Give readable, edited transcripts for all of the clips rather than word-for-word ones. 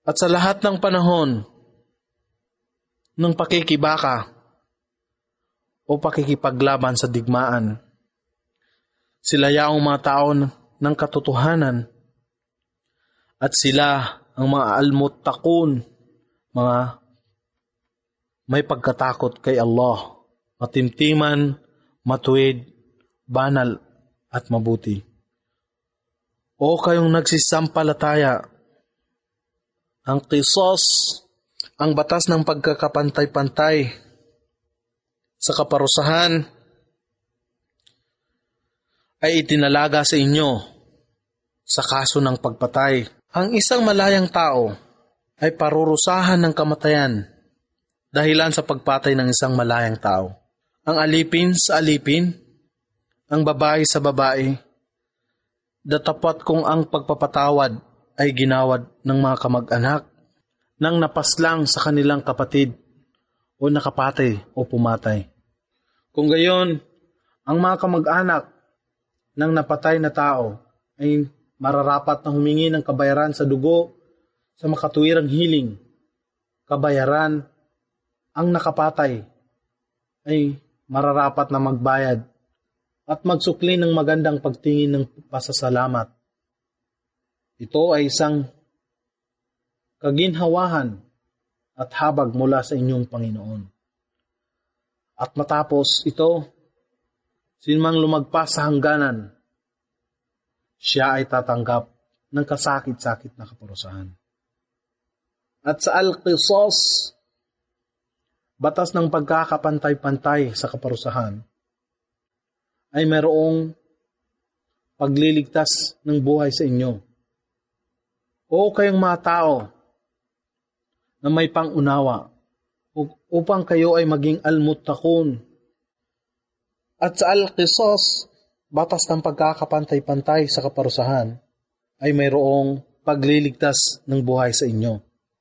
At sa lahat ng panahon ng pakikibaka o pakikipaglaban sa digmaan, sila yaong mga tao ng katotohanan at sila ang mga almuttaqun, mga may pagkatakot kay Allah, matimtiman, matuwid, banal at mabuti. O kayong nagsisampalataya, ang qisas, ang batas ng pagkakapantay-pantay sa kaparusahan ay itinalaga sa inyo sa kaso ng pagpatay. Ang isang malayang tao ay parurusahan ng kamatayan dahilan sa pagpatay ng isang malayang tao. Ang alipin sa alipin, ang babae sa babae, datapat kung ang pagpapatawad ay ginawad ng mga kamag-anak nang napaslang sa kanilang kapatid o nakapatay o pumatay. Kung gayon, ang mga kamag-anak ng napatay na tao ay mararapat na humingi ng kabayaran sa dugo sa makatuwirang hiling. Kabayaran, ang nakapatay ay mararapat na magbayad at magsukli ng magandang pagtingin ng pasasalamat. Ito ay isang kaginhawahan at habag mula sa inyong Panginoon. At matapos ito, sinumang lumagpas sa hangganan, siya ay tatanggap ng kasakit-sakit na kaparusahan. At sa al-qisas, batas ng pagkakapantay-pantay sa kaparusahan, ay mayroong pagliligtas ng buhay sa inyo. O kayong mga tao na may pangunawa upang kayo ay maging almuttaqun. At sa al-qisas, batas ng pagkakapantay-pantay sa kaparusahan, ay mayroong pagliligtas ng buhay sa inyo.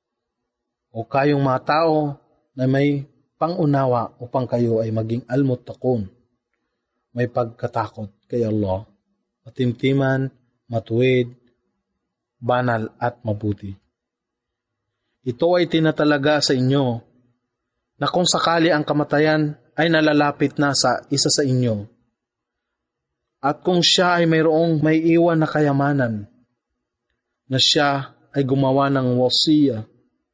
O kayong mga tao na may pangunawa upang kayo ay maging almuttaqun, may pagkatakot kay Allah, matimtiman, matuwid, banal at mabuti. Ito ay tinatalaga sa inyo na kung sakali ang kamatayan ay nalalapit na sa isa sa inyo, at kung siya ay mayroong may iwan na kayamanan, na siya ay gumawa ng wasiya,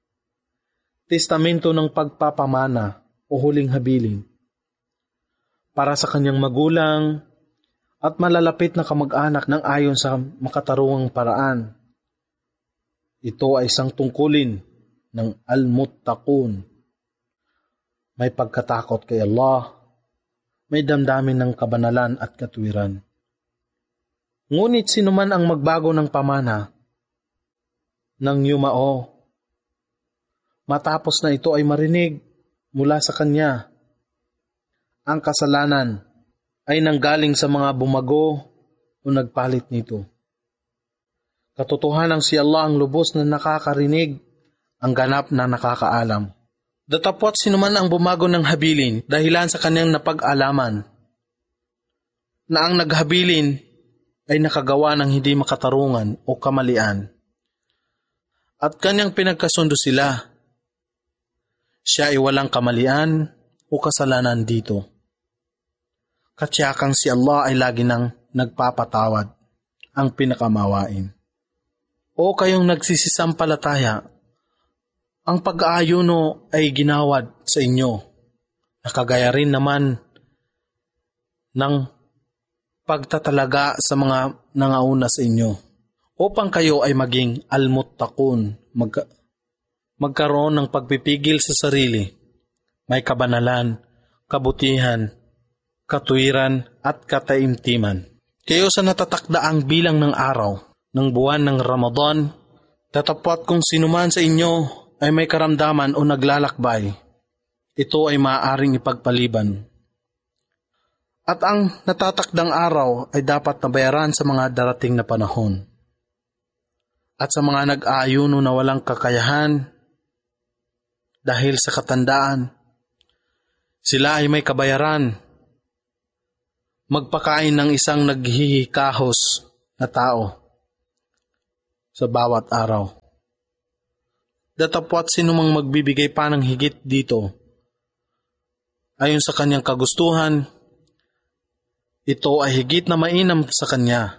testamento ng pagpapamana o huling habilin, para sa kanyang magulang at malalapit na kamag-anak ng ayon sa makatarungang paraan. Ito ay isang tungkulin ng al-muttaqun. May pagkatakot kay Allah, may damdamin ng kabanalan at katuwiran. Ngunit sinuman ang magbago ng pamana ng yumao, matapos na ito ay marinig mula sa kanya, ang kasalanan ay nanggaling sa mga bumago o nagpalit nito. Katotohanan si Allah ang lubos na nakakarinig, ang ganap na nakakaalam. Datapot sinuman ang bumago ng habilin dahilan sa kanyang napag-alaman, na ang naghabilin ay nakagawa ng hindi makatarungan o kamalian, at kanyang pinagkasundo sila. Siya ay walang kamalian o kasalanan dito. Katsiyakang si Allah ay lagi nang nagpapatawad, ang pinakamawain. O kayong nagsisisampalataya, ang pag-aayuno ay ginawad sa inyo, nakagaya rin naman ng pagtatalaga sa mga nangauna sa inyo, upang kayo ay maging almuttaqun, magkaroon ng pagpipigil sa sarili, may kabanalan, kabutihan, katuwiran at kataimtiman. Kayo sa natatakdaang bilang ng araw ng buwan ng Ramadan, tatapat kung sinuman sa inyo ay may karamdaman o naglalakbay, ito ay maaaring ipagpaliban. At ang natatakdang araw ay dapat nabayaran sa mga darating na panahon. At sa mga nag-aayuno na walang kakayahan dahil sa katandaan, sila ay may kabayaran. Magpakain ng isang naghihikahos na tao sa bawat araw. Datapwat sinumang magbibigay pa ng higit dito, ayon sa kanyang kagustuhan, ito ay higit na mainam sa kanya.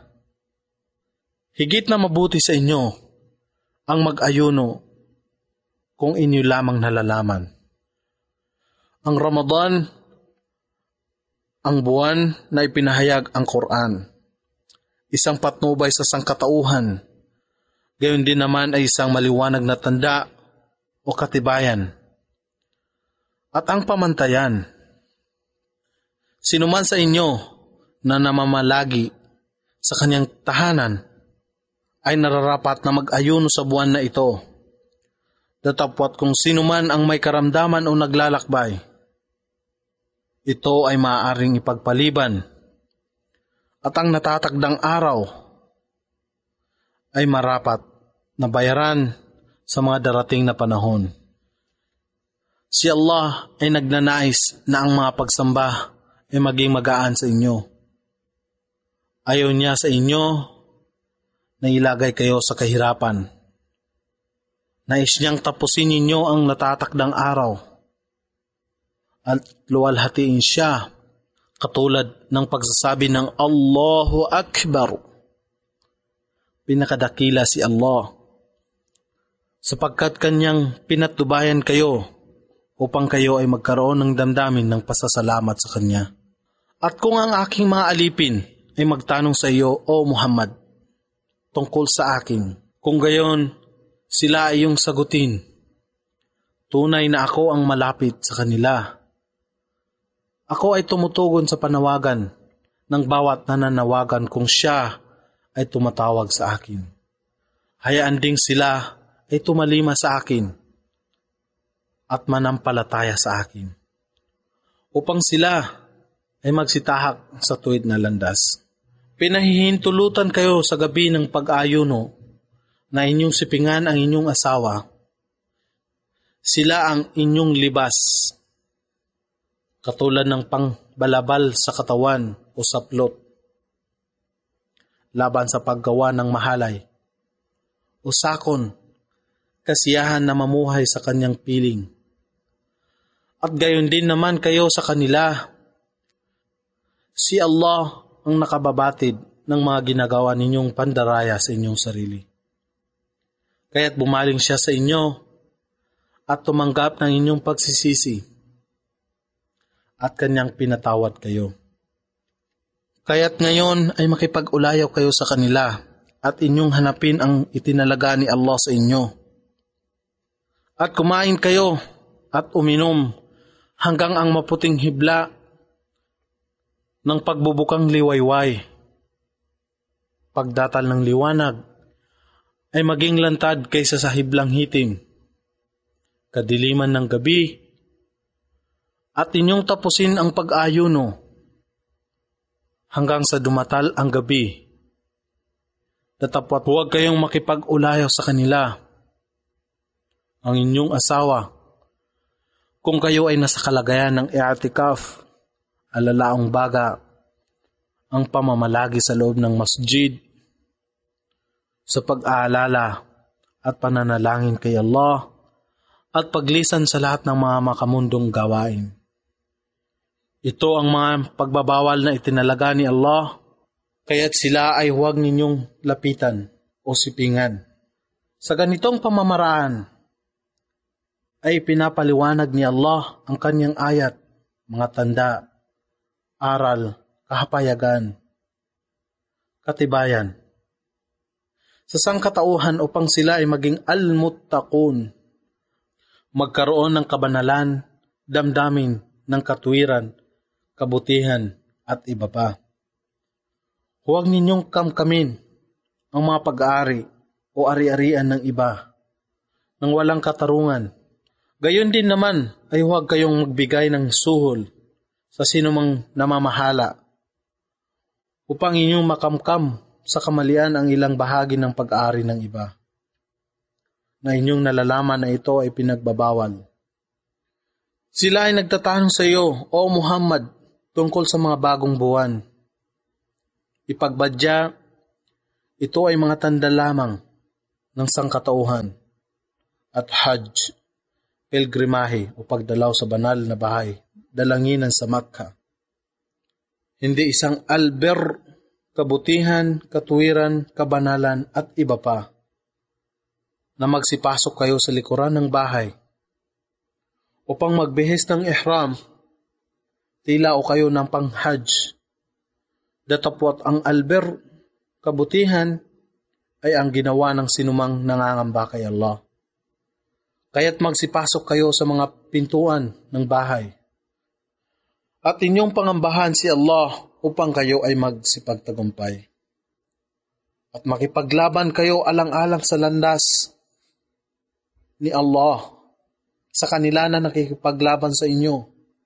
Higit na mabuti sa inyo ang mag-ayuno kung inyo lamang nalalaman. Ang Ramadan, ang buwan na ipinahayag ang Quran, isang patnubay sa sangkatauhan, gayon din naman ay isang maliwanag na tanda o katibayan. At ang pamantayan, sinuman sa inyo na namamalagi sa kanyang tahanan ay nararapat na mag-ayuno sa buwan na ito. Datapwat kung sinuman ang may karamdaman o naglalakbay, ito ay maaaring ipagpaliban. At ang natatagdang araw ay marapat na bayaran sa mga darating na panahon. Si Allah ay nagnanais na ang mga pagsamba ay maging magaan sa inyo. Ayaw niya sa inyo na ilagay kayo sa kahirapan. Nais niyang tapusin ninyo ang natatakdang araw at luwalhatiin siya katulad ng pagsasabi ng Allahu Akbar. Pinakadakila si Allah, sapagkat kanyang pinatubayan kayo upang kayo ay magkaroon ng damdamin ng pasasalamat sa kanya. At kung ang aking mga alipin ay magtanong sa iyo, O Muhammad, tungkol sa akin, kung gayon sila ay iyong sagutin, tunay na ako ang malapit sa kanila. Ako ay tumutugon sa panawagan ng bawat nananawagan kung siya ay tumatawag sa akin. Hayaan ding sila ay tumalima sa akin at manampalataya sa akin, upang sila ay magsitahak sa tuwid na landas. Pinahihintulutan kayo sa gabi ng pag-ayuno na inyong sipingan ang inyong asawa. Sila ang inyong libas, katulad ng pangbalabal sa katawan o saplot, laban sa paggawa ng mahalay o sakon, kasiyahan na mamuhay sa kanyang piling. At gayon din naman kayo sa kanila. Si Allah ang nakababatid ng mga ginagawa ninyong pandaraya sa inyong sarili. Kaya't bumaling siya sa inyo at tumanggap ng inyong pagsisisi at kanyang pinatawad kayo. Kaya't ngayon ay makipag-ulayaw kayo sa kanila at inyong hanapin ang itinalaga ni Allah sa inyo. At kumain kayo at uminom hanggang ang maputing hibla ng pagbubukang liwayway. Pagdatal ng liwanag ay maging lantad kaysa sa hiblang hitim, kadiliman ng gabi, at inyong tapusin ang pag-ayuno hanggang sa dumatal ang gabi. Datapwat huwag kayong makipag-ulayaw sa kanila, ang inyong asawa, kung kayo ay nasa kalagayan ng i'tikaf, alalaong baga, ang pamamalagi sa loob ng masjid, sa pag-aalala at pananalangin kay Allah, at paglisan sa lahat ng mga makamundong gawain. Ito ang mga pagbabawal na itinalaga ni Allah, kaya't sila ay huwag ninyong lapitan o sipingan. Sa ganitong pamamaraan ay pinapaliwanag ni Allah ang kanyang ayat, mga tanda, aral, kahapayagan, katibayan, sa sangkatauhan upang sila ay maging al-muttaqun, magkaroon ng kabanalan, damdamin ng katuwiran, kabutihan at iba pa. Huwag ninyong kamkamin ang mga pag-aari o ari-arian ng iba nang walang katarungan. Gayon din naman ay huwag kayong magbigay ng suhol sa sinumang namamahala upang inyong makamkam sa kamalian ang ilang bahagi ng pag-aari ng iba na inyong nalalaman na ito ay pinagbabawal. Sila ay nagtatanong sa iyo, O Muhammad, tungkol sa mga bagong buwan. Ipagbadya, ito ay mga tanda lamang ng sangkatauhan at Hajj, pilgrimahe o pagdalaw sa banal na bahay, dalanginan sa Makkah. Hindi isang alber, kabutihan, katuwiran, kabanalan at iba pa na magsipasok kayo sa likuran ng bahay upang magbihis ng ihram, tila o kayo ng pang-Hajj. Datapwat ang alber, kabutihan, ay ang ginawa ng sinumang nangangamba kay Allah. Kaya't magsipasok kayo sa mga pintuan ng bahay. At inyong pangambahan si Allah upang kayo ay magsipagtagumpay. At makipaglaban kayo alang-alang sa landas ni Allah sa kanila na nakikipaglaban sa inyo.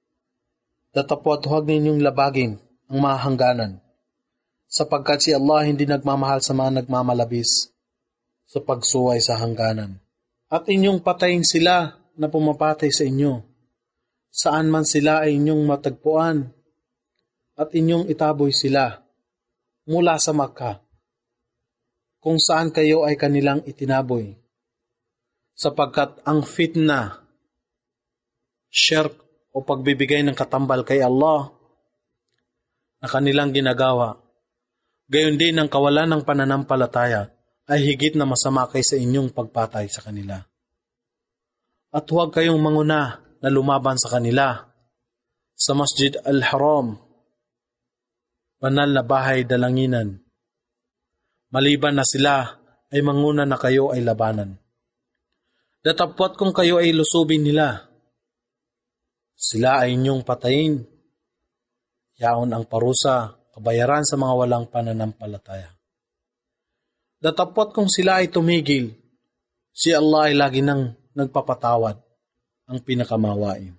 Datapwat huwag ninyong labagin ang mga hangganan, sapagkat si Allah hindi nagmamahal sa mga nagmamalabis sa pagsuway sa hangganan. At inyong patayin sila na pumapatay sa inyo, saan man sila ay inyong matagpuan, at inyong itaboy sila mula sa Makkah, kung saan kayo ay kanilang itinaboy, sapagkat ang fitna, shirk o pagbibigay ng katambal kay Allah na kanilang ginagawa, gayon din ang kawalan ng pananampalataya ay higit na masama kaysa inyong pagpatay sa kanila. At huwag kayong manguna na lumaban sa kanila sa Masjid al-Haram, banal na bahay dalanginan, maliban na sila ay manguna na kayo ay labanan. Datapwat kung kayo ay lusubin nila, sila ay inyong patayin. Yaon ang parusa, kabayaran sa mga walang pananampalataya. Datapwat kung sila ay tumigil, si Allah ay lagi nang nagpapatawad, ang pinakamawain.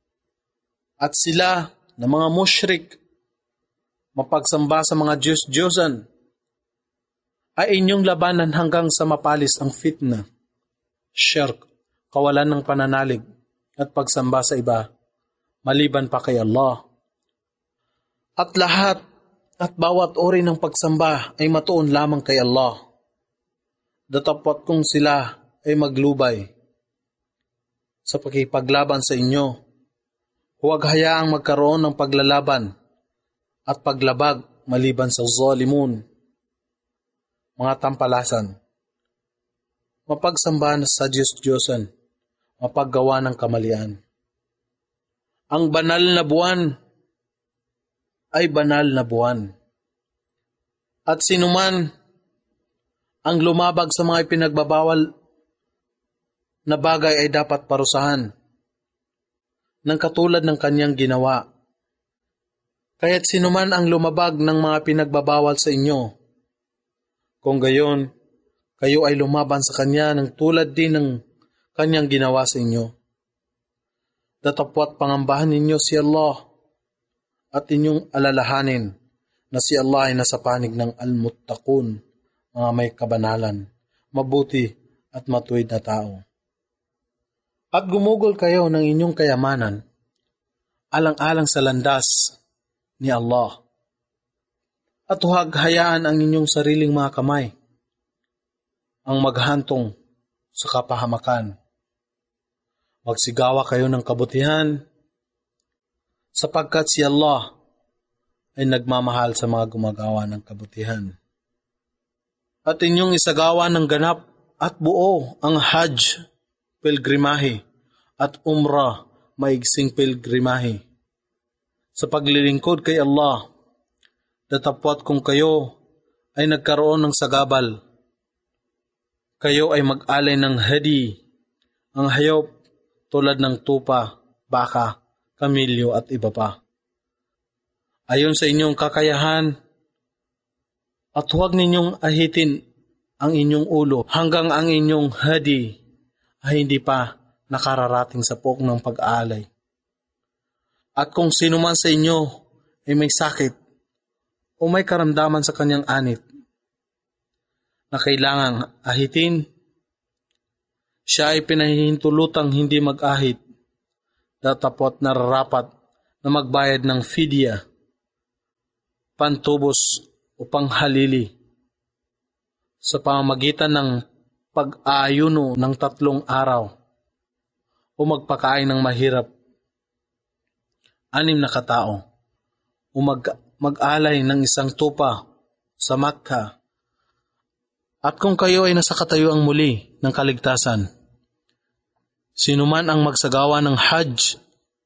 At sila na mga mushrik, mapagsamba sa mga Diyos-Diyosan, ay inyong labanan hanggang sa mapalis ang fitna, shirk, kawalan ng pananalig, at pagsamba sa iba, maliban pa kay Allah. At lahat at bawat uri ng pagsamba ay matuon lamang kay Allah. Datapwat kung sila ay maglubay sa pakipaglaban sa inyo, huwag hayaang magkaroon ng paglalaban at paglabag maliban sa zalimun, mga tampalasan, mapagsamba sa Diyos-Diyosan, mapaggawa ng kamalian. Ang banal na buwan ay banal na buwan. At sinuman ang lumabag sa mga ipinagbabawal na bagay ay dapat parusahan ng katulad ng kanyang ginawa. Kaya't sinuman ang lumabag ng mga pinagbabawal sa inyo, kung gayon, kayo ay lumaban sa kanya ng tulad din ng kanyang ginawa sa inyo. Datapwat pangambahan ninyo si Allah at inyong alalahanin na si Allah ay nasa panig ng al-muttaqun, mga may kabanalan, mabuti at matuwid na tao. At gumugol kayo ng inyong kayamanan, alang-alang sa landas ni Allah. At huwag hayaan ang inyong sariling mga kamay ang maghantong sa kapahamakan. Magsigawa kayo ng kabutihan, sapagkat si Allah ay nagmamahal sa mga gumagawa ng kabutihan. At inyong isagawa ng ganap at buo ang Hajj, pilgrimahe, at Umrah, maigsing pilgrimahe, sa paglilingkod kay Allah. Datapwat kung kayo ay nagkaroon ng sagabal, kayo ay mag-alay ng hadi, ang hayop tulad ng tupa, baka, kamilyo at iba pa, ayon sa inyong kakayahan. At huwag ninyong ahitin ang inyong ulo hanggang ang inyong hadi ay hindi pa nakararating sa puok ng pag-aalay. At kung sino man sa inyo ay may sakit o may karamdaman sa kanyang anit na kailangang ahitin, siya ay pinahihintulutang hindi mag-ahit, datapwat nararapat na magbayad ng fidya, pantubos o panghalili, sa pamamagitan ng pag-ayuno ng 3 araw o magpakain ng mahirap 6 na katao o mag-alay ng 1 tupa sa Makkah. At kung kayo ay nasa katayuang muli ng kaligtasan, sinuman ang magsagawa ng Hajj,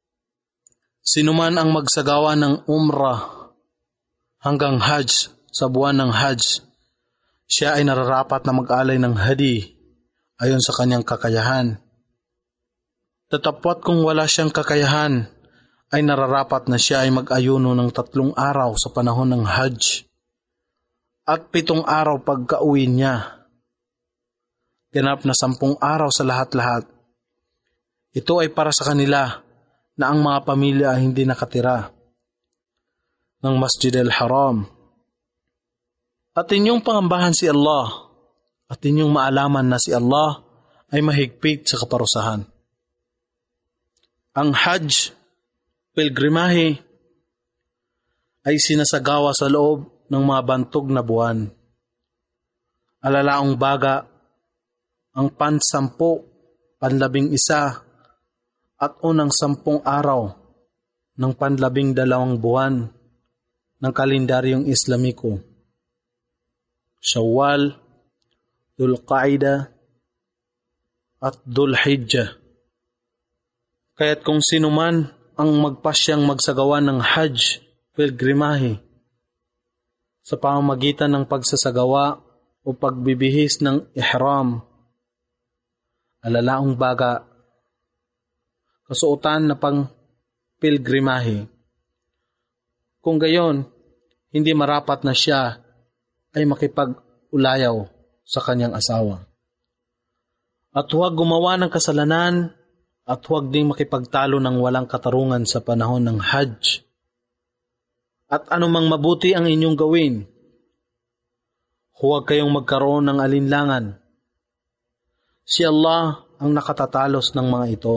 sinuman ang magsagawa ng Umrah hanggang Hajj sa buwan ng Hajj, siya ay nararapat na mag-alay ng hadi ayon sa kanyang kakayahan. Tatapwat kung wala siyang kakayahan, ay nararapat na siya ay mag-ayuno ng 3 araw sa panahon ng Hajj at 7 araw pagka-uwi niya. Ganap na 10 araw sa lahat-lahat. Ito ay para sa kanila na ang mga pamilya ay hindi nakatira ng Masjid al-Haram. At inyong pangambahan si Allah at inyong maalaman na si Allah ay mahigpit sa kaparusahan. Ang Hajj, pilgrimahe, ay sinasagawa sa loob ng mga bantog na buwan. Alalaong baga, ang 10, 11, at unang 10 araw ng 12 buwan ng kalendaryong Islamiko. Shawwal, Dhul-Qaida, at Dhul-Hijjah. Kaya't kung sino man ang magpasyang magsagawa ng Hajj, pilgrimahe, sa pamamagitan ng pagsasagawa o pagbibihis ng ihram, alalaong baga, kasuotan na pang pilgrimahe. Kung gayon, hindi marapat na siya ay makipag-ulayaw sa kanyang asawa. At huwag gumawa ng kasalanan at huwag ding makipagtalo ng walang katarungan sa panahon ng Hajj. At anumang mabuti ang inyong gawin, huwag kayong magkaroon ng alinlangan. Si Allah ang nakatatalos ng mga ito.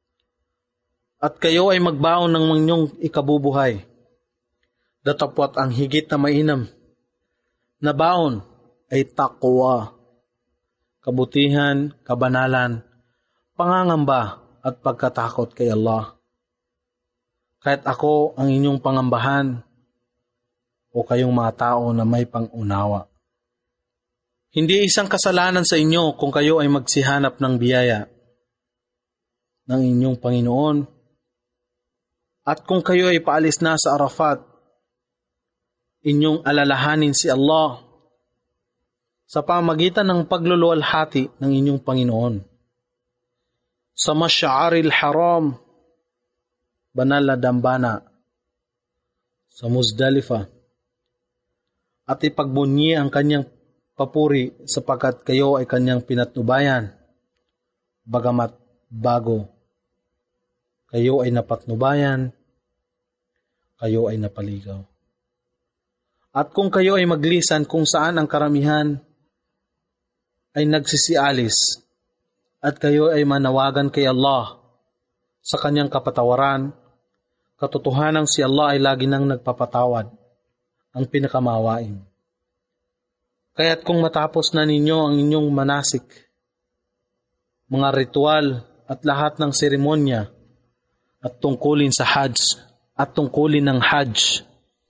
At kayo ay magbaon ng inyong ikabubuhay. Datapwat ang higit na mainam na baon ay taqwa, kabutihan, kabanalan, pangangamba at pagkatakot kay Allah. Kahit ako ang inyong pangambahan o kayong mga tao na may pangunawa. Hindi isang kasalanan sa inyo kung kayo ay magsihanap ng biyaya ng inyong Panginoon. At kung kayo ay paalis na sa Arafat, inyong alalahanin si Allah sa pamagitan ng pagluluwalhati ng inyong Panginoon. Sa Masy'aril Haram, banal na dambana, sa Muzdalifa, at ipagbunyi ang kanyang papuri sapagkat kayo ay kanyang pinatnubayan, bagamat bago. Kayo ay napatnubayan, kayo ay napaligaw. At kung kayo ay maglisan kung saan ang karamihan ay nagsisialis, at kayo ay manawagan kay Allah sa kanyang kapatawaran, katotohanan si Allah ay lagi nang nagpapatawad, ang pinakamawain. Kaya't kung matapos na ninyo ang inyong manasik, mga ritual at lahat ng seremonya at tungkulin sa Hajj at tungkulin ng Hajj,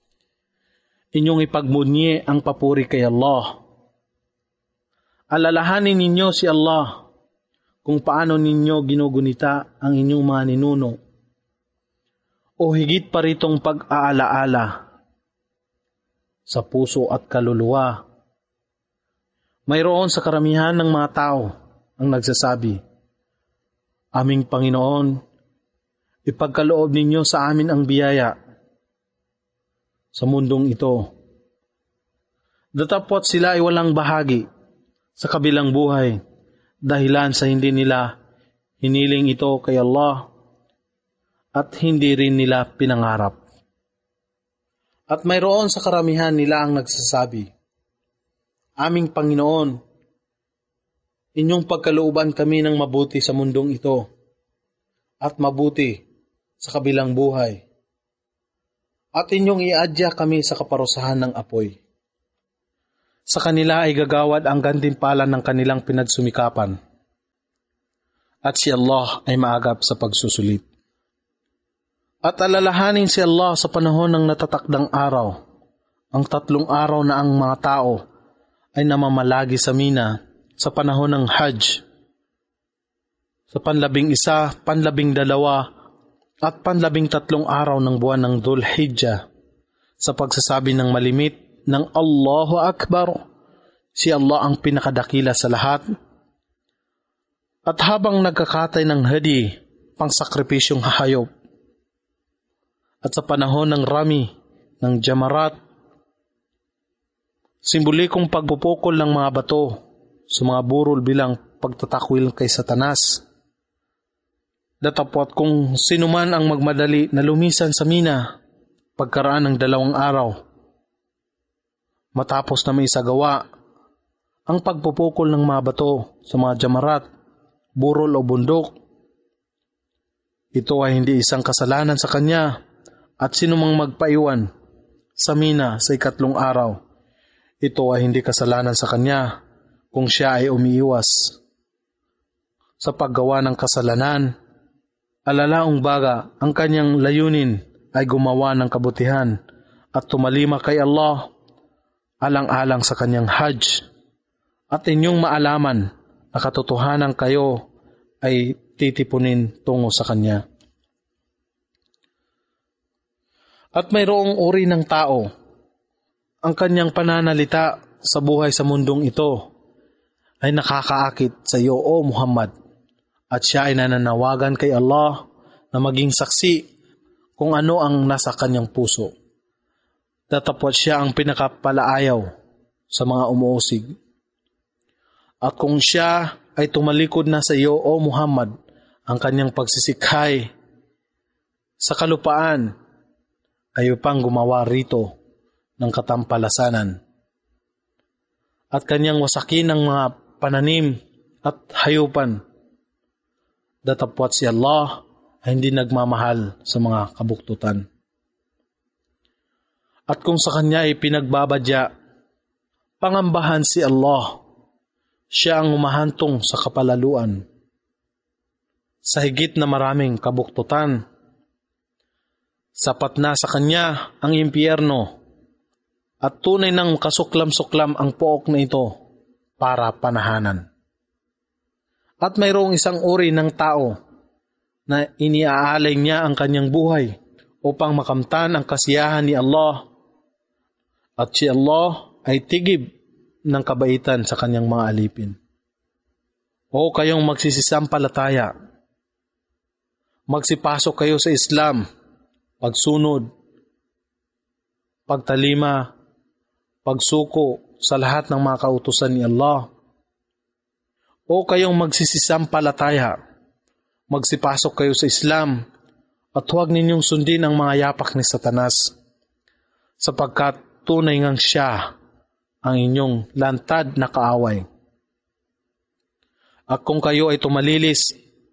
inyong ipagmunyi ang papuri kay Allah. Alalahanin ninyo si Allah kung paano ninyo ginugunita ang inyong mga ninuno o higit pa ritong pag-aalaala sa puso at kaluluwa. Mayroon sa karamihan ng mga tao ang nagsasabi, Aming Panginoon, ipagkaloob ninyo sa amin ang biyaya sa mundong ito. Datapwat sila ay walang bahagi sa kabilang buhay dahilan sa hindi nila hiniling ito kay Allah at hindi rin nila pinangarap. At mayroon sa karamihan nila ang nagsasabi, Aming Panginoon, inyong pagkalooban kami ng mabuti sa mundong ito at mabuti sa kabilang buhay. At inyong iadya kami sa kaparusahan ng apoy. sa kanila ay gagawad ang gantimpala ng kanilang pinagsumikapan. At si Allah ay maagap sa pagsusulit. At alalahanin si Allah sa panahon ng natatakdang araw, ang 3 araw na ang mga tao ay namamalagi sa Mina sa panahon ng Hajj, sa 11, 12, at 13 araw ng buwan ng Dhul Hijjah, sa pagsasabi ng malimit ng Allahu Akbar, si Allah ang pinakadakila sa lahat. At habang nagkakatay ng hadi, pangsakripisyong hayop, at sa panahon ng rami, ng jamarat, simbolikong pagpupukol ng mga bato sa mga burol bilang pagtatakwil kay Satanas. Datapwat kung sino man ang magmadali na lumisan sa Mina pagkaraan ng 2 araw, matapos na may isagawa ang pagpupukol ng mga bato sa mga jamarat, burol o bundok, ito ay hindi isang kasalanan sa kanya. At sino mang magpaiwan sa Mina sa 3 araw, ito ay hindi kasalanan sa kanya kung siya ay umiiwas sa paggawa ng kasalanan. Alalaong baga, ang kanyang layunin ay gumawa ng kabutihan at tumalima kay Allah alang-alang sa kanyang Hajj. At inyong maalaman na katotohanan kayo ay titipunin tungo sa kanya. At mayroong uri ng tao, ang kanyang pananalita sa buhay sa mundong ito ay nakakaakit sa iyo, O Muhammad, at siya ay nananawagan kay Allah na maging saksi kung ano ang nasa kanyang puso. Datapwat siya ang pinakapalaayaw sa mga umuusig. At kung siya ay tumalikod na sa iyo, O Muhammad, ang kanyang pagsisikhay sa kalupaan ay upang gumawa rito ng katampalasanan at kanyang wasakin ng mga pananim at hayupan. Datapwat si Allah ay hindi nagmamahal sa mga kabuktutan. At kung sa kanya ay pinagbabadya, pangambahan si Allah, siya ang umahantong sa kapalaluan. Sa higit na maraming kabuktutan, sapat na sa kanya ang impyerno at tunay ng kasuklam-suklam ang pook na ito para panahanan. At mayroong isang uri ng tao na iniaalay niya ang kanyang buhay upang makamtan ang kasiyahan ni Allah, at si Allah ay tigib ng kabaitan sa kanyang mga alipin. O kayong magsisisampalataya, magsipasok kayo sa Islam, pagsunod, pagtalima, pagsuko sa lahat ng mga kautusan ni Allah. O kayong magsisisampalataya, magsipasok kayo sa Islam at huwag ninyong sundin ang mga yapak ni Satanas, sapagkat tunay ngang siya ang inyong lantad na kaaway. At kung kayo ay tumalilis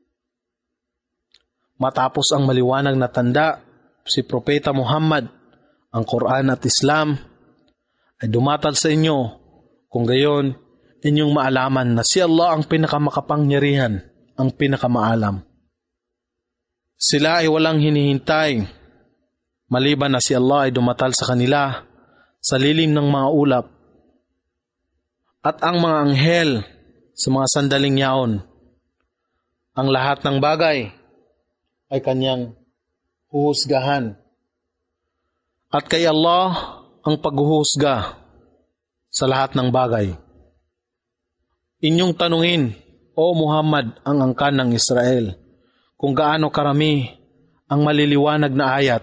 matapos ang maliwanag na tanda, si Propeta Muhammad, ang Quran at Islam, ay dumatal sa inyo, kung gayon, inyong maalaman na si Allah ang pinakamakapangyarihan, ang pinakamaalam. Sila ay walang hinihintay, maliban na si Allah ay dumatal sa kanila sa lilim ng mga ulap, at ang mga anghel sa mga sandaling yaon. Ang lahat ng bagay ay kanyang huhusgahan. At kay Allah ang paghuhusga sa lahat ng bagay. Inyong tanungin, O Muhammad, ang angkan ng Israel, kung gaano karami ang maliliwanag na ayat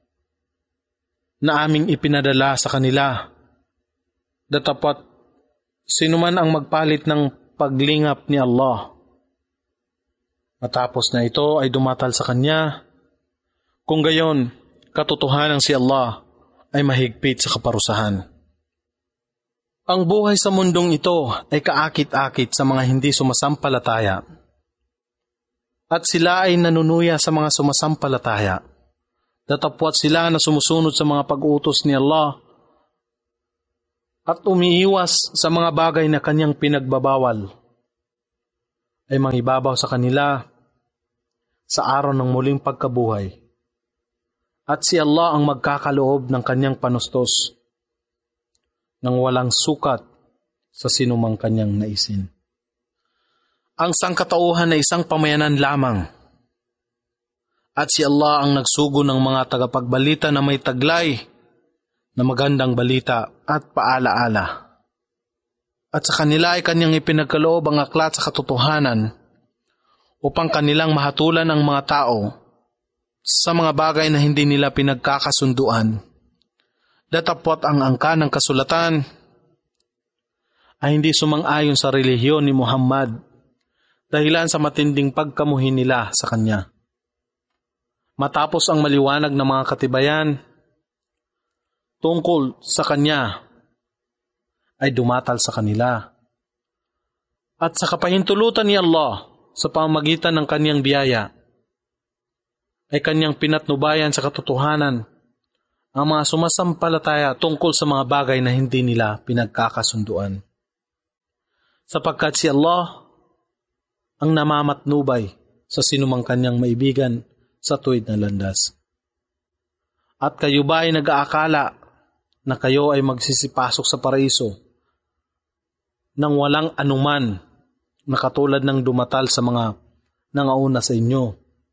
na aming ipinadala sa kanila. Datapwat sinuman ang magpalit ng paglingap ni Allah. Matapos na ito ay dumatal sa kanya. Kung gayon, katotohanan si Allah ay mahigpit sa kaparusahan. Ang buhay sa mundong ito ay kaakit-akit sa mga hindi sumasampalataya. At sila ay nanunuya sa mga sumasampalataya. Datapwat sila na sumusunod sa mga pag-utos ni Allah at umiiwas sa mga bagay na kanyang pinagbabawal, ay mangibabaw sa kanila sa araw ng muling pagkabuhay. At si Allah ang magkakaloob ng kanyang panustos nang walang sukat sa sinumang kanyang naisin. Ang sangkatauhan ay isang pamayanan lamang, at si Allah ang nagsugo ng mga tagapagbalita na may taglay na magandang balita at paalaala. At sa kanila ay kanyang ipinagkaloob ang aklat sa katotohanan upang kanilang mahatulan ang mga tao sa mga bagay na hindi nila pinagkakasunduan. Datapwat ang angka ng kasulatan ay hindi sumang-ayon sa relihiyon ni Muhammad dahilan sa matinding pagkamuhin nila sa kanya. Matapos ang maliwanag ng mga katibayan tungkol sa kanya, ay dumatal sa kanila. At sa kapahintulutan ni Allah sa pamamagitan ng kanyang biyaya, ay kanyang pinatnubayan sa katotohanan ang mga sumasampalataya tungkol sa mga bagay na hindi nila pinagkakasunduan. Sapagkat si Allah ang namamatnubay sa sinumang kanyang maibigan sa tuwid na landas. At kayo ba ay nag-aakala na kayo ay magsisipasok sa paraiso nang walang anuman na katulad ng dumatal sa mga nangauna sa inyo?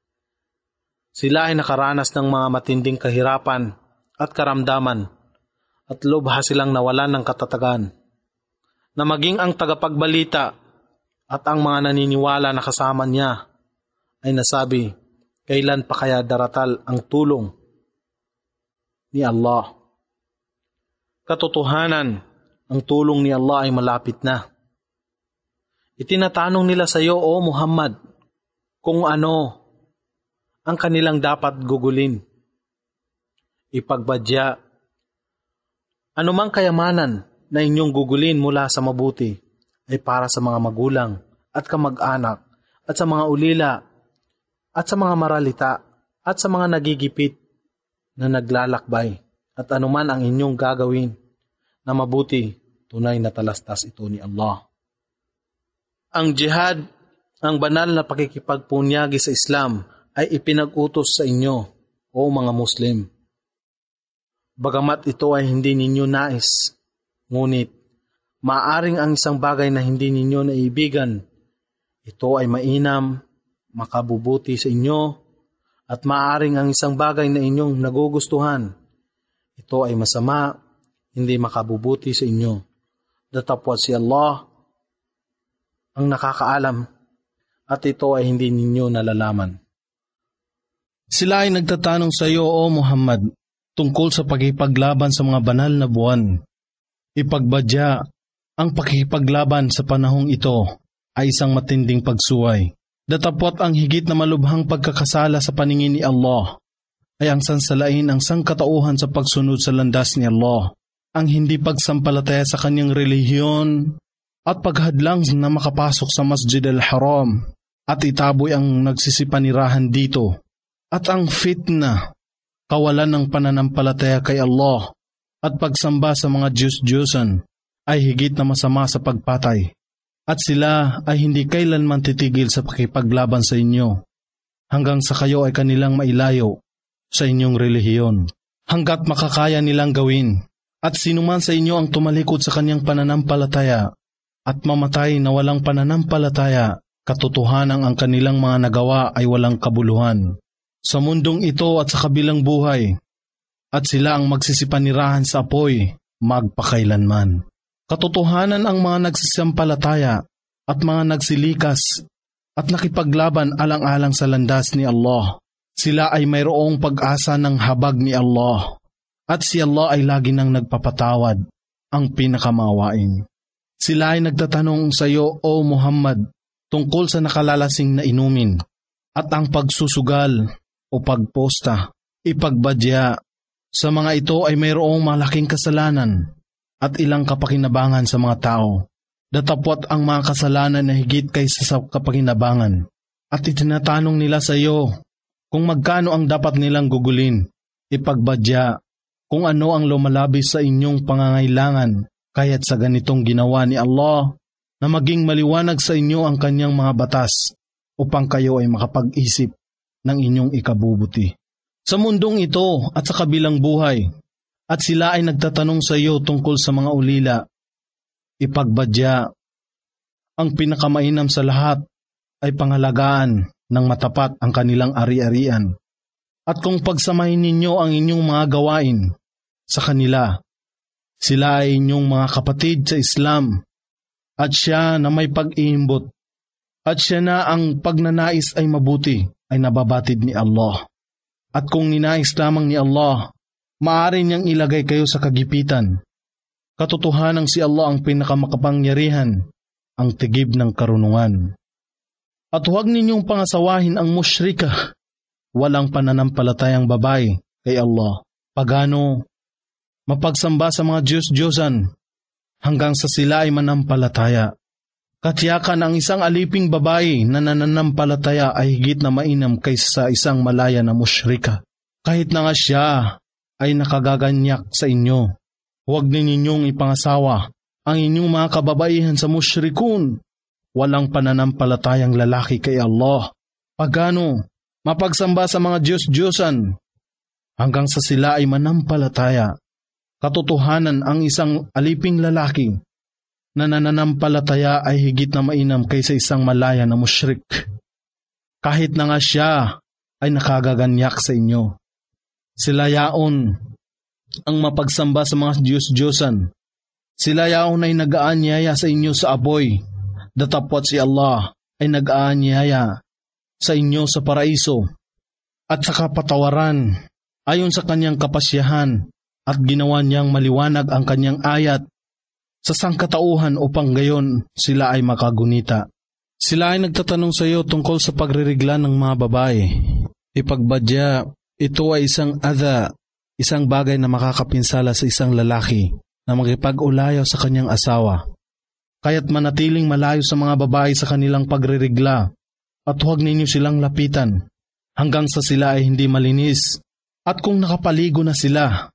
Sila ay nakaranas ng mga matinding kahirapan at karamdaman at lubha silang nawalan ng katatagan, na maging ang tagapagbalita at ang mga naniniwala na kasama niya ay nasabi, kailan pa kaya daratal ang tulong ni Allah? Katotohanan, ang tulong ni Allah ay malapit na. Itinatanong nila sa iyo, O Muhammad, kung ano ang kanilang dapat gugulin. Ipagbadya, anumang kayamanan na inyong gugulin mula sa mabuti ay para sa mga magulang at kamag-anak at sa mga ulila at sa mga maralita at sa mga nagigipit na naglalakbay, at anuman ang inyong gagawin na mabuti, tunay na talastas ito ni Allah. Ang jihad, ang banal na pakikipagpunyagi sa Islam, ay ipinag-utos sa inyo, o mga Muslim. Bagamat ito ay hindi ninyo nais, ngunit maaring ang isang bagay na hindi ninyo naibigan, ito ay mainam, makabubuti sa inyo, at maaring ang isang bagay na inyong nagugustuhan, ito ay masama, hindi makabubuti sa inyo. Datapwat si Allah ang nakakaalam, at ito ay hindi ninyo nalalaman. Sila ay nagtatanong sa iyo, O Muhammad, tungkol sa pakipaglaban sa mga banal na buwan. Ipagbadya, ang pakipaglaban sa panahong ito ay isang matinding pagsuway. Datapwat ang higit na malubhang pagkakasala sa paningin ni Allah ay ang sansalain ang sangkatauhan sa pagsunod sa landas ni Allah, ang hindi pagsampalataya sa kanyang relihiyon at paghadlang na makapasok sa Masjid al-Haram at itaboy ang nagsisipanirahan dito, at ang fitna, kawalan ng pananampalataya kay Allah at pagsamba sa mga Diyos-Diyosan ay higit na masama sa pagpatay, at sila ay hindi kailanman titigil sa pakipaglaban sa inyo hanggang sa kayo ay kanilang mailayo sa inyong relihiyon, hanggat makakaya nilang gawin. At sinuman sa inyo ang tumalikod sa kanyang pananampalataya at mamatay na walang pananampalataya, katotohanan ang kanilang mga nagawa ay walang kabuluhan sa mundong ito at sa kabilang buhay, at sila ang magsisipanirahan sa apoy magpakailanman. Katotohanan ang mga nagsisampalataya at mga nagsilikas at nakipaglaban alang-alang sa landas ni Allah. Sila ay mayroong pag-asa ng habag ni Allah, at si Allah ay lagi nang nagpapatawad, ang pinakamaawain. Sila ay nagtatanong sa iyo, O Muhammad, tungkol sa nakalalasing na inumin at ang pagsusugal o pagposta. Ipagbadya, sa mga ito ay mayroong malaking kasalanan at ilang kapakinabangan sa mga tao. Datapwat ang mga kasalanan na higit kaysa sa kapakinabangan, at itinatanong nila sa iyo kung magkano ang dapat nilang gugulin. Ipagbadya, kung ano ang lumalabis sa inyong pangangailangan, Kaya't sa ganitong ginawa ni Allah na maging maliwanag sa inyo ang kanyang mga batas upang kayo ay makapag-isip ng inyong ikabubuti. Sa mundong ito at sa kabilang buhay, at sila ay nagtatanong sa iyo tungkol sa mga ulila, ipagbadya, ang pinakamainam sa lahat ay pangalagaan ng matapat ang kanilang ari-arian. At kung pagsamahin ninyo ang inyong mga gawain sa kanila, sila ay inyong mga kapatid sa Islam, at siya na may pag-iimbot, at siya na ang pagnanais ay mabuti ay nababatid ni Allah. At kung ninais lamang ni Allah, maaari niyang ilagay kayo sa kagipitan. Katotohanang si Allah ang pinakamakapangyarihan, ang tigib ng karunungan. At huwag ninyong pangasawahin ang musyrika, walang pananampalatayang babae kay Allah, pagano, mapagsamba sa mga Diyos-Diyosan, hanggang sa sila ay manampalataya. Katiyakan ang isang aliping babae na nananampalataya ay higit na mainam kaysa sa isang malaya na musyrika. Kahit na nga siya ay nakagaganyak sa inyo, huwag ninyong ipangasawa ang inyong mga kababaihan sa musyrikun, walang pananampalatayang lalaki kay Allah, pagano, mapagsamba sa mga Diyos-Diyosan, hanggang sa sila ay manampalataya. Katotohanan ang isang aliping lalaki na nananampalataya ay higit na mainam kaysa isang malaya na musyrik. Kahit na nga siya ay nakagaganyak sa inyo. Sila yaon ang mapagsamba sa mga Diyos-Diyosan. Sila yaon ay nag-aanyaya sa inyo sa apoy, datapwat si Allah ay nag-aanyaya sa inyo sa paraiso at sa kapatawaran ayon sa kanyang kapasyahan, at ginawa niyang maliwanag ang kanyang ayat sa sangkatauhan upang gayon sila ay makagunita. Sila ay nagtatanong sa iyo tungkol sa pagririgla ng mga babae. Ipagbadya, ito ay isang adha, isang bagay na makakapinsala sa isang lalaki na makipag-ulayaw sa kanyang asawa. Kaya't manatiling malayo sa mga babae sa kanilang pagririgla, at huwag ninyo silang lapitan hanggang sa sila ay hindi malinis. At kung nakapaligo na sila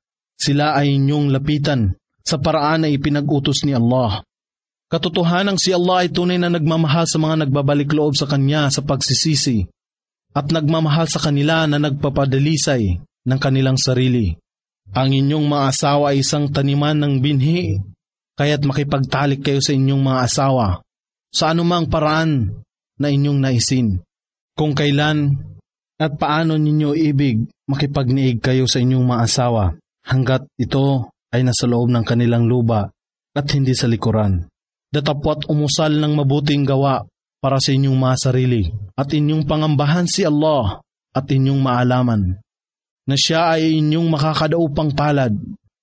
ay inyong lapitan sa paraan na ipinag-utos ni Allah. Katotohanang si Allah ay tunay na nagmamahal sa mga nagbabalik loob sa Kanya sa pagsisisi, at nagmamahal sa kanila na nagpapadalisay ng kanilang sarili. Ang inyong mga asawa ay isang taniman ng binhi, kaya't makipagtalik kayo sa inyong mga asawa sa anumang paraan na inyong naisin. Kung kailan at paano ninyo ibig makipagniig kayo sa inyong mga asawa, hanggat ito ay nasa loob ng kanilang luba at hindi sa likuran. Datapwat umusal ng mabuting gawa para sa inyong mga sarili, at inyong pangambahan si Allah at inyong maalaman na siya ay inyong makakadaupang palad,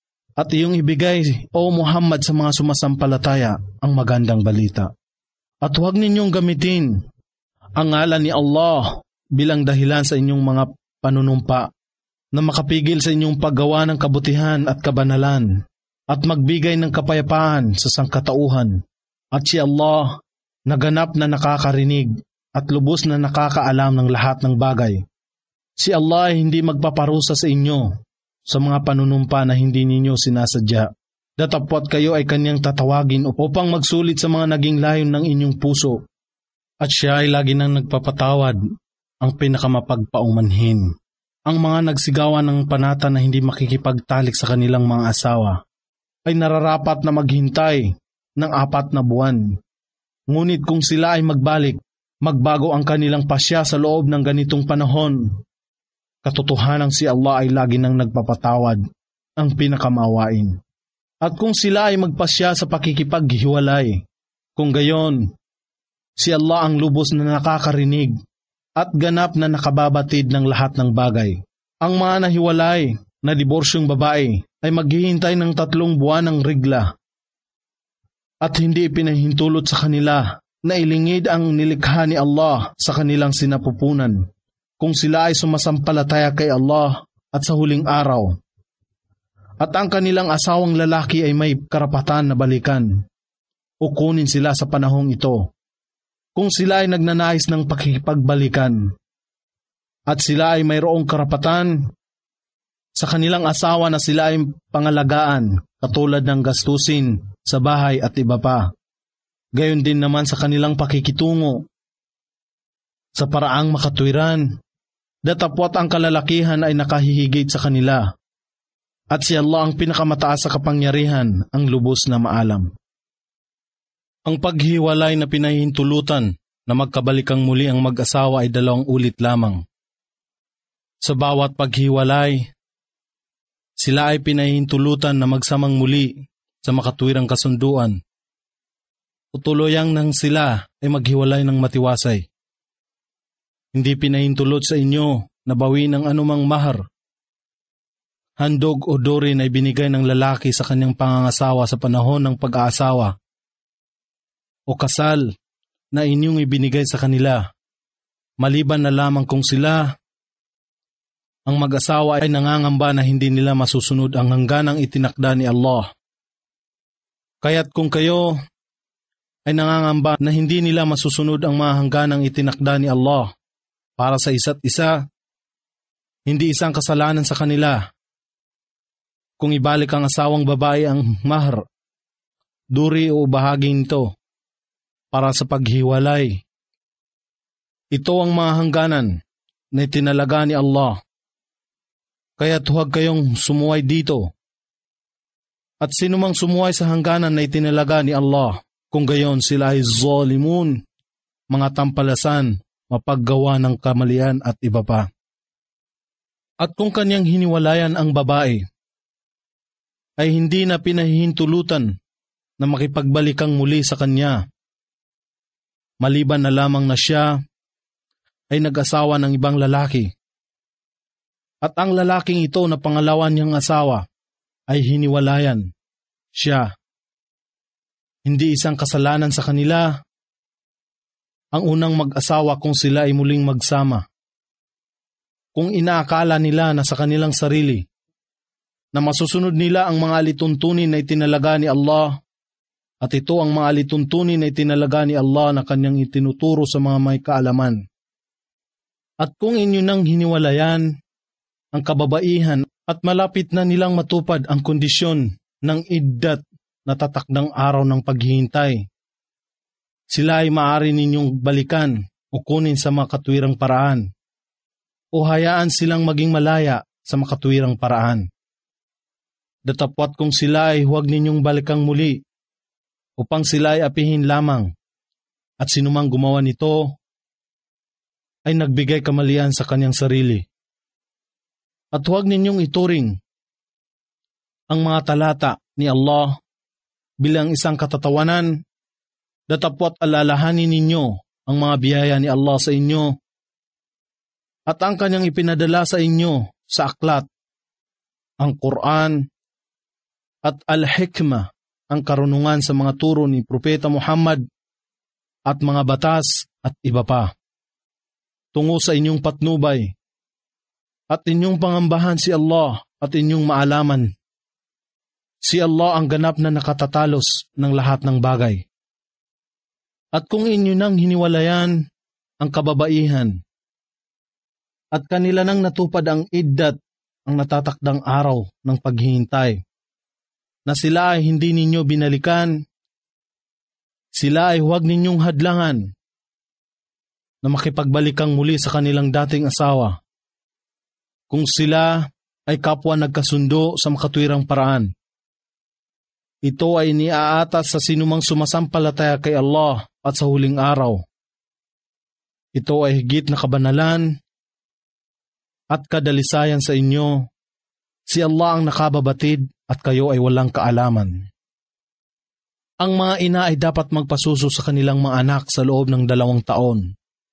at iyong ibigay, O Muhammad, sa mga sumasampalataya ang magandang balita. At huwag ninyong gamitin ang ngalan ni Allah bilang dahilan sa inyong mga panunumpa na makapigil sa inyong paggawa ng kabutihan at kabanalan, at magbigay ng kapayapaan sa sangkatauhan. At si Allah, naganap na nakakarinig at lubos na nakakaalam ng lahat ng bagay. Si Allah ay hindi magpaparusa sa inyo sa mga panunumpa na hindi ninyo sinasadya. Datapwat kayo ay kanyang tatawagin upang magsulit sa mga naging layon ng inyong puso. At siya ay lagi nang nagpapatawad, ang pinakamapagpaumanhin. Ang mga nagsigawan ng panata na hindi makikipagtalik sa kanilang mga asawa ay nararapat na maghintay ng 4 na buwan. Ngunit kung sila ay magbalik, magbago ang kanilang pasya sa loob ng ganitong panahon. Katotohanang si Allah ay lagi nang nagpapatawad, ang pinakamawain. At kung sila ay magpasya sa pakikipaghiwalay, kung gayon, si Allah ang lubos na nakakarinig at ganap na nakababatid ng lahat ng bagay. Ang mga nahiwalay na diborsyong babae ay maghihintay ng 3 buwan ng rigla, at hindi ipinahintulot sa kanila na ilingid ang nilikha ni Allah sa kanilang sinapupunan, kung sila ay sumasampalataya kay Allah at sa huling araw. At ang kanilang asawang lalaki ay may karapatan na balikan o kunin sila sa panahong ito, kung sila ay nagnanais ng pakikipagbalikan, at sila ay mayroong karapatan sa kanilang asawa na sila ay pangalagaan, katulad ng gastusin sa bahay at iba pa. Gayon din naman sa kanilang pakikitungo sa paraang makatwiran. Datapwat ang kalalakihan ay nakahihigit sa kanila. At si Allah ang pinakamataas sa kapangyarihan, ang lubos na maalam. Ang paghiwalay na pinahihintulutan na magkabalikang muli ang mag-asawa ay 2 ulit lamang. Sa bawat paghiwalay, sila ay pinahihintulutan na magsamang muli sa makatwirang kasunduan. Tutuluyang nang sila ay maghiwalay ng matiwasay. Hindi pinahintulot sa inyo na bawin ang anumang mahar. Handog o duri na ibinigay ng lalaki sa kanyang pangangasawa sa panahon ng pag-aasawa o kasal na inyong ibinigay sa kanila, maliban na lamang kung sila, ang mag-asawa ay nangangamba na hindi nila masusunod ang hangganang itinakda ni Allah. Kaya't kung kayo ay nangangamba na hindi nila masusunod ang mga hangganang itinakda ni Allah para sa isa't isa, hindi isang kasalanan sa kanila kung ibalik ang asawang babae ang mahar, duri o bahaging nito para sa paghiwalay. Ito ang mga hangganan na itinalaga ni Allah. Kaya't huwag kayong sumuway dito. At sinumang sumuway sa hangganan na itinalaga ni Allah, kung gayon sila ay zalimun, mga tampalasan, mapaggawa ng kamalian at iba pa. At kung kanyang hiniwalayan ang babae, ay hindi na pinahihintulutan na makipagbalikang muli sa kanya, maliban na lamang na siya ay nag-asawa ng ibang lalaki. At ang lalaking ito na pangalawa niyang asawa ay hiniwalayan siya. Hindi isang kasalanan sa kanila ang unang mag-asawa kung sila ay muling magsama. Kung inaakala nila na sa kanilang sarili na masusunod nila ang mga alituntunin na itinalaga ni Allah, at ito ang mga alituntunin na itinalaga ni Allah na kanyang itinuturo sa mga may kaalaman. At kung inyo nang hiniwalayan ang kababaihan at malapit na nilang matupad ang kondisyon ng iddat na tatakdang araw ng paghihintay, sila ay maaari ninyong balikan o kunin sa makatwirang paraan o hayaan silang maging malaya sa makatwirang paraan. Datapwat kung sila ay huwag ninyong balikang muli upang sila ay apihin lamang, at sinumang gumawa nito ay nagbigay kamalian sa kanyang sarili. At huwag ninyong ituring ang mga talata ni Allah bilang isang katatawanan, datapwat alalahanin ninyo ang mga biyaya ni Allah sa inyo at ang kanyang ipinadala sa inyo sa aklat, ang Quran at al-hikmah, ang karunungan sa mga turo ni Propeta Muhammad at mga batas at iba pa. Tungo sa inyong patnubay at inyong pangambahan si Allah at inyong maalaman. Si Allah ang ganap na nakatatalos ng lahat ng bagay. At kung inyo nang hiniwalayan ang kababaihan at kanila nang natupad ang iddat, ang natatakdang araw ng paghihintay, na sila ay hindi ninyo binalikan, sila ay huwag ninyong hadlangan na makipagbalikan muli sa kanilang dating asawa, kung sila ay kapwa nagkasundo sa makatwirang paraan. Ito ay iniaatas sa sinumang sumasampalataya kay Allah at sa huling araw. Ito ay higit na kabanalan at kadalisayan sa inyo. Si Allah ang nakababatid at kayo ay walang kaalaman. Ang mga ina ay dapat magpasuso sa kanilang mga anak sa loob ng 2 taon.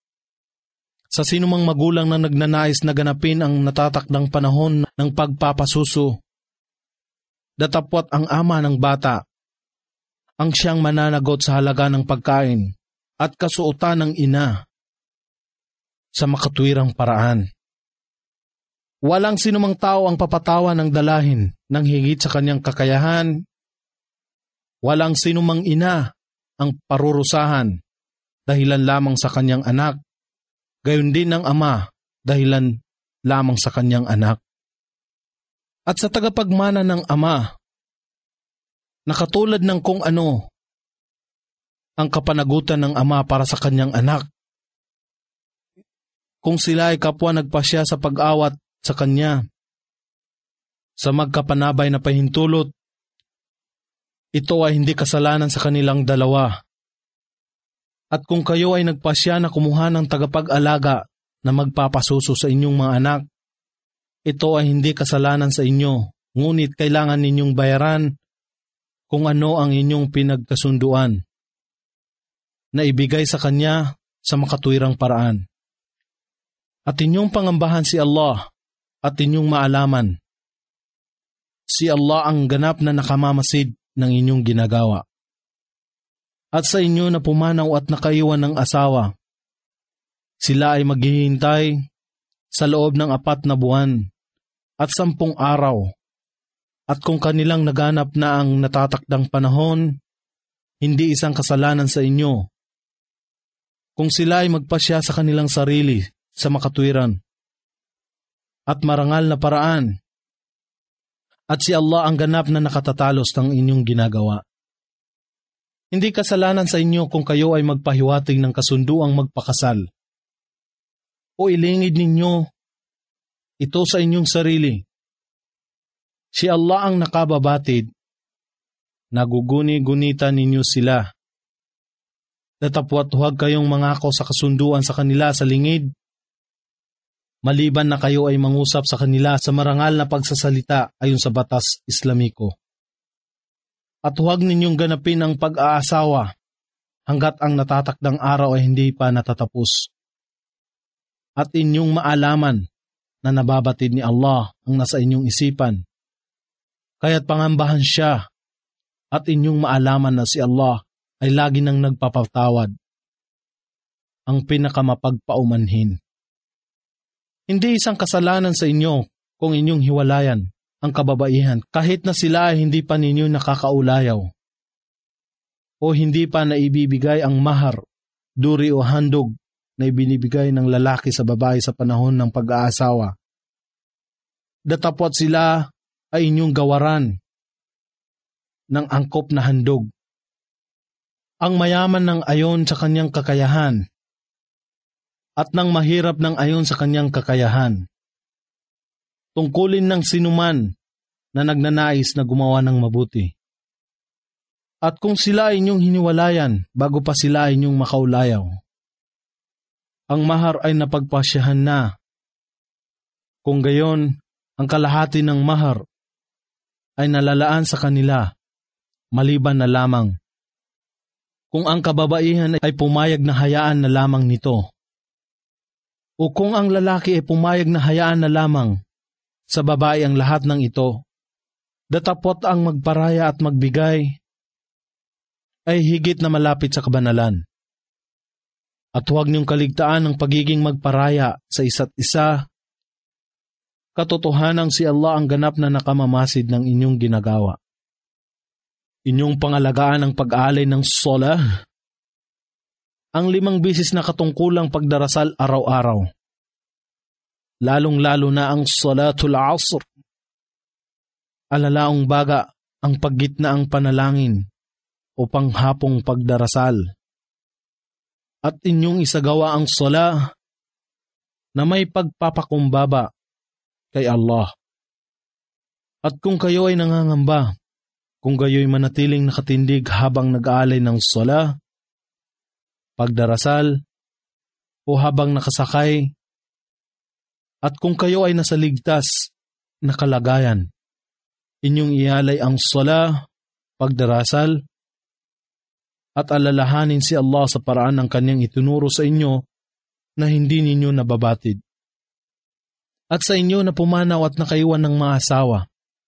Sa sinumang magulang na nagnanais na ganapin ang natatakdang panahon ng pagpapasuso, datapwat ang ama ng bata ang siyang mananagot sa halaga ng pagkain at kasuotan ng ina sa makatwirang paraan. Walang sinumang tao ang papatawan ng dalahin ng higit sa kanyang kakayahan. Walang sinumang ina ang parurusahan dahilan lamang sa kanyang anak. Gayon din ang ama dahilan lamang sa kanyang anak. At sa tagapagmana ng ama, na katulad ng kung ano ang kapanagutan ng ama para sa kanyang anak. Kung sila ay kapwa nagpasya sa pag-awat sa kanya, sa magkapanabay na pahintulot, ito ay hindi kasalanan sa kanilang dalawa. At kung kayo ay nagpasya na kumuha ng tagapag-alaga na magpapasuso sa inyong mga anak, ito ay hindi kasalanan sa inyo, ngunit kailangan ninyong bayaran kung ano ang inyong pinagkasunduan na ibigay sa kanya sa makatwirang paraan. At inyong pangambahan si Allah at inyong maalaman, si Allah ang ganap na nakamamasid ng inyong ginagawa. At sa inyo na pumanaw at nakaiwan ng asawa, sila ay maghihintay sa loob ng 4 na buwan at 10 araw. At kung kanilang naganap na ang natatakdang panahon, hindi isang kasalanan sa inyo. Kung sila ay magpasya sa kanilang sarili sa makatwiran at marangal na paraan, at si Allah ang ganap na nakatatalos ng inyong ginagawa. Hindi kasalanan sa inyo kung kayo ay magpahiwatig ng kasunduang magpakasal. O ilingid ninyo ito sa inyong sarili. Si Allah ang nakababatid, naguguni-gunita ninyo sila. Datapwat huwag kayong mangako sa kasunduan sa kanila sa lingid, maliban na kayo ay mangusap sa kanila sa marangal na pagsasalita ayon sa batas Islamiko. At huwag ninyong ganapin ang pag-aasawa hanggat ang natatakdang araw ay hindi pa natatapos. At inyong maalaman na nababatid ni Allah ang nasa inyong isipan, kaya't pangambahan siya at inyong maalaman na si Allah ay lagi nang nagpapatawad, ang pinakamapagpaumanhin. Hindi isang kasalanan sa inyo kung inyong hiwalayan ang kababaihan kahit na sila ay hindi pa ninyo nakakaulayaw o hindi pa naibibigay ang mahar, duri o handog na ibinibigay ng lalaki sa babae sa panahon ng pag-aasawa. Datapwat sila ay inyong gawaran ng angkop na handog. Ang mayaman ng ayon sa kanyang kakayahan at ng mahirap ng ayon sa kanyang kakayahan. Tungkulin ng sinuman na nagnanais na gumawa ng mabuti. At kung sila ay inyong hiniwalayan bago pa sila ay inyong makaulayaw, ang mahar ay napagpasyahan na. Kung gayon, ang kalahati ng mahar ay nalalaan sa kanila, maliban na lamang kung ang kababaihan ay pumayag na hayaan na lamang nito. O kung ang lalaki ay pumayag na hayaan na lamang sa babae ang lahat ng ito, datapot ang magparaya at magbigay ay higit na malapit sa kabanalan. At huwag niyong kaligtaan ang pagiging magparaya sa isa't isa. Katotohanan si Allah ang ganap na nakamamasid ng inyong ginagawa. Inyong pangalagaan ang pag-aalay ng salah, ang 5 beses na katungkulang pagdarasal araw-araw, lalong-lalo na ang salatul asr. Alalaong baga ang paggitnaang panalangin o panghapong pagdarasal. At inyong isagawa ang salah na may pagpapakumbaba kay Allah. At kung kayo ay nangangamba, kung kayo'y manatiling nakatindig habang nag-aalay ng salah, pagdarasal, o habang nakasakay, at kung kayo ay nasa ligtas na kalagayan, inyong ialay ang salah, pagdarasal, at alalahanin si Allah sa paraan ng kanyang itinuro sa inyo na hindi ninyo nababatid. At sa inyo na pumanaw at nakaiwan ng mga asawa,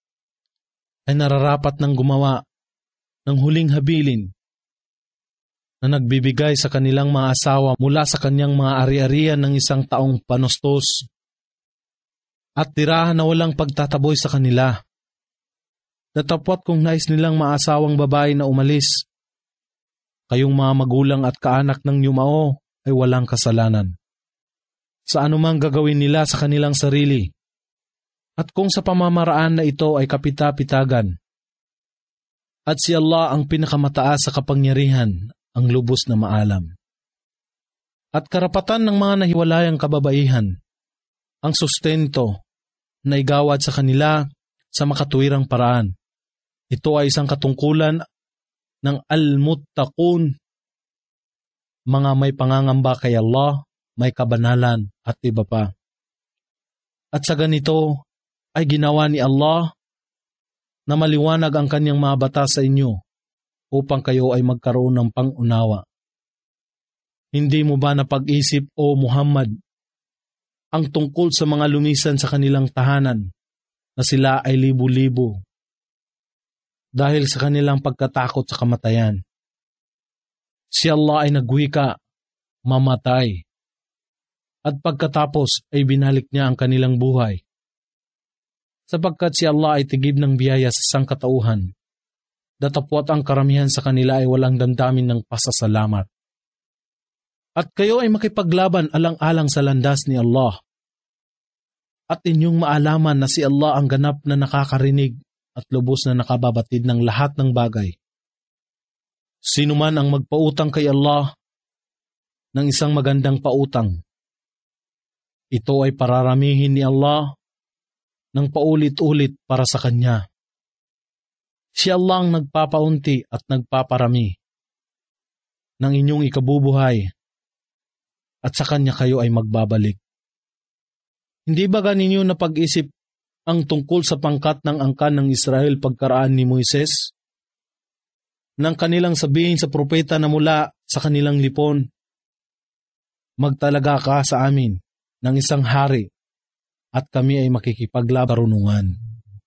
ay nararapat ng gumawa ng huling habilin na nagbibigay sa kanilang mga asawa mula sa kanyang mga ari-arian ng 1 taong panustos at tirahan na walang pagtataboy sa kanila. Datapwat kung nais nilang maasawang babae na umalis, kayong mga magulang at kaanak ng yumao ay walang kasalanan sa anumang gagawin nila sa kanilang sarili. At kung sa pamamaraan na ito ay kapita-pitagan, At si Allah ang pinakamataas sa kapangyarihan, ang lubos na maalam. At karapatan ng mga nahiwalayang kababaihan, ang sustento na igawad sa kanila sa makatuwirang paraan. Ito ay isang katungkulan ng al-muttaqun, mga may pangangamba kay Allah, may kabanalan at iba pa. At sa ganito ay ginawa ni Allah na maliwanag ang kanyang mga batas sa inyo upang kayo ay magkaroon ng pang-unawa. Hindi mo ba napag-isip, O Muhammad, ang tungkol sa mga lumisan sa kanilang tahanan na sila ay libo-libo dahil sa kanilang pagkatakot sa kamatayan? Si Allah ay nagwika, mamatay, at pagkatapos ay binalik niya ang kanilang buhay. Sapagkat si Allah ay tigib ng biyaya sa sangkatauhan, datapwat ang karamihan sa kanila ay walang damdamin ng pasasalamat. At kayo ay makipaglaban alang-alang sa landas ni Allah. At inyong maalaman na si Allah ang ganap na nakakarinig at lubos na nakababatid ng lahat ng bagay. Sino man ang magpautang kay Allah ng isang magandang pautang, ito ay pararamihin ni Allah ng paulit-ulit para sa kanya. Si Allah ang nagpapaunti at nagpaparami ng inyong ikabubuhay at sa kanya kayo ay magbabalik. Hindi ba ganinyo napag-isip ang tungkol sa pangkat ng angkan ng Israel pagkaraan ni Moises? Nang kanilang sabihin sa propeta na mula sa kanilang lipon, magtalaga ka sa amin ng isang hari at kami ay makikipaglabarunungan.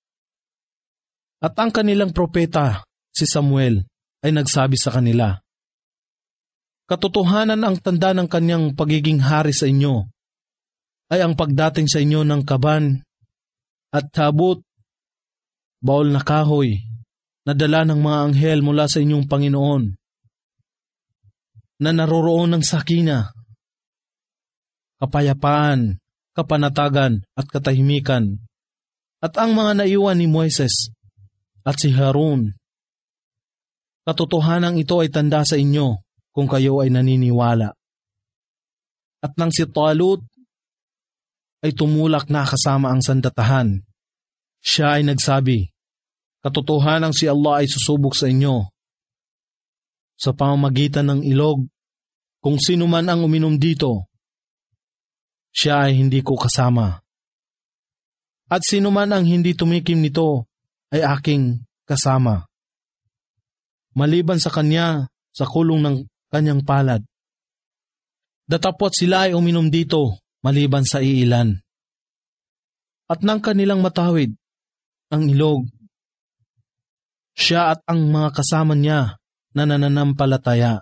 At ang kanilang propeta, si Samuel, ay nagsabi sa kanila, katotohanan ang tanda ng kanyang pagiging hari sa inyo ay ang pagdating sa inyo ng kaban at tabut, baol na kahoy, na dala ng mga anghel mula sa inyong Panginoon, na naroroon ng sakina, kapayapaan, kapanatagan at katahimikan, at ang mga naiwan ni Moises at si Harun. Katotohanan ito ay tanda sa inyo kung kayo ay naniniwala. At nang si Talut ay tumulak na kasama ang sandatahan, siya ay nagsabi, katotohanan si Allah ay susubok sa inyo sa pamamagitan ng ilog. Kung sino man ang uminom dito, siya ay hindi ko kasama. At sino man ang hindi tumikim nito ay aking kasama, maliban sa kanya sa kulong ng kanyang palad. Datapwat sila ay uminom dito maliban sa iilan. At nang kanilang matawid ang ilog, siya at ang mga kasama niya na nananampalataya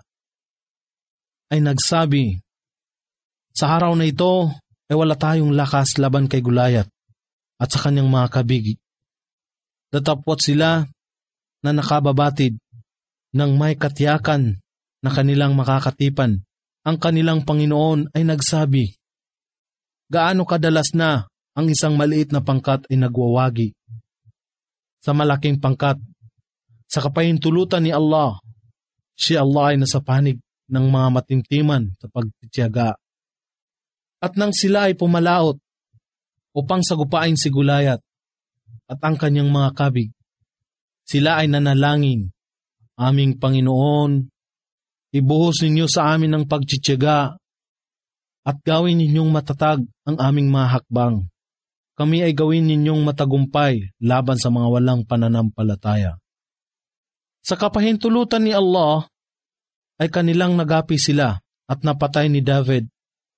ay nagsabi, sa araw na ito ay wala tayong lakas laban kay Gulayat at sa kanyang mga kabig. Datapwat sila na nakababatid ng may katiyakan na kanilang makakatipan. Ang kanilang Panginoon ay nagsabi, gaano kadalas na ang isang maliit na pangkat ay nagwawagi sa malaking pangkat. Sa kapahintulutan ni Allah, si Allah ay nasa panig ng mga matintiman sa pagtitiyaga. At nang sila ay pumalaot upang sagupain si Gulayat at ang kanyang mga kabig, sila ay nanalangin, aming Panginoon, ibuhos ninyo sa amin ang pagtitiyaga at gawin ninyong matatag ang aming mga hakbang. Kami ay gawin ninyong matagumpay laban sa mga walang pananampalataya. Sa kapahintulutan ni Allah ay kanilang nagapi sila at napatay ni David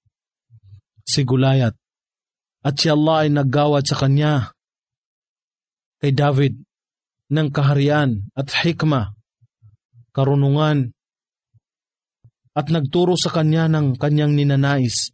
si Gulayat, at si Allah ay naggawad sa kanya kay David ng kaharian at hikma, karunungan, at nagturo sa kanya ng kanyang ninanais.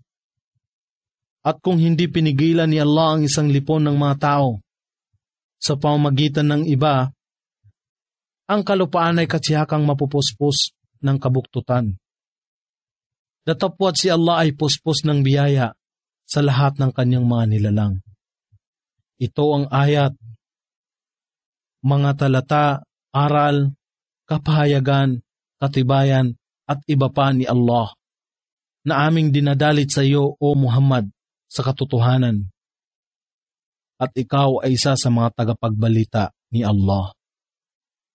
At kung hindi pinigilan ni Allah ang isang lipon ng mga tao sa pamamagitan ng iba, ang kalupaan ay katsihakang mapupuspos ng kabuktutan. Datapwat si Allah ay puspos ng biyaya sa lahat ng kanyang mga nilalang. Ito ang ayat, mga talata aral, kapahayagan, katibayan at iba pa ni Allah na aming dinadalit sa iyo o Muhammad sa katotohanan. At ikaw ay isa sa mga tagapagbalita ni Allah.